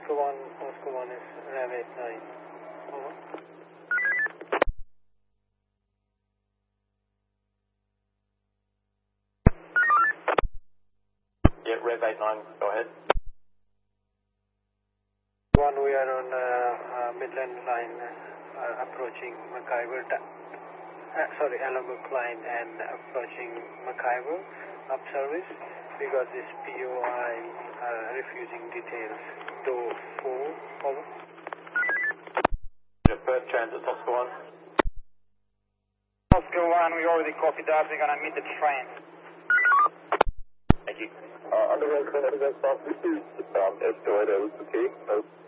Oscar 1 is Rev 89. Over. Yeah, Rev 89, go ahead. 1, we are on Midland line approaching McIver. Sorry, Ellenbrook line and approaching McIver up service. We got this POI refusing details. Door 4, over. Yeah, Perth Transit, Oscar 1. Oscar 1, we already copied that. We're gonna meet the train. Thank you. Underground train, underground stop. This is escalator, okay?